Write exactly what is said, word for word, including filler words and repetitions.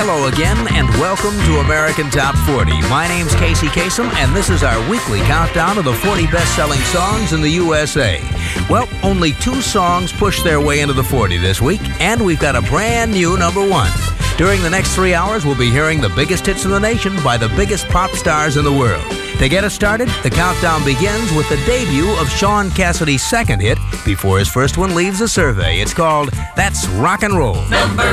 hello again, and welcome to American Top forty. My name's Casey Kasem, and this is our weekly countdown of the forty best-selling songs in the U S A. Well, only two songs pushed their way into the forty this week, and we've got a brand new number one. During the next three hours, we'll be hearing the biggest hits in the nation by the biggest pop stars in the world. To get us started, the countdown begins with the debut of Sean Cassidy's second hit before his first one leaves the survey. It's called That's Rock and Roll. Number